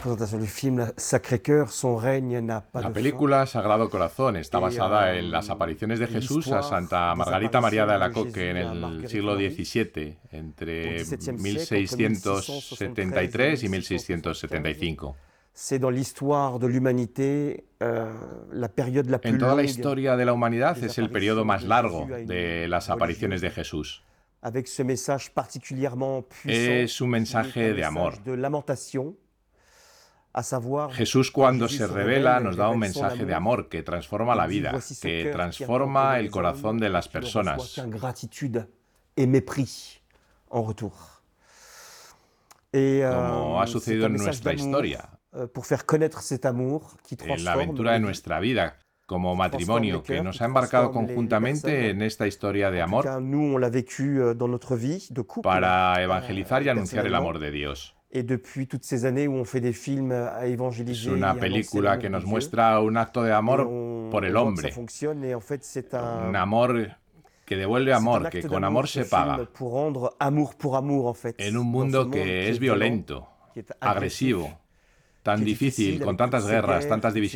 La película Sagrado Corazón está basada en las apariciones de Jesús a Santa Margarita María de Alacoque en el siglo XVII, entre 1673 y 1675. En toda la historia de la humanidad es el periodo más largo de las apariciones de Jesús. Es un mensaje de amor. Jesús, cuando se revela, nos da un mensaje de amor que transforma la vida, que transforma el corazón de las personas. Como ha sucedido en nuestra historia, en la aventura de nuestra vida, como matrimonio, que nos ha embarcado conjuntamente en esta historia de amor para evangelizar y anunciar el amor de Dios. Es una película que nos muestra un acto de amor por el hombre, un amor que devuelve amor, que con amor se paga, en un mundo que es violento, agresivo, tan difícil, con tantas guerras, tantas divisiones.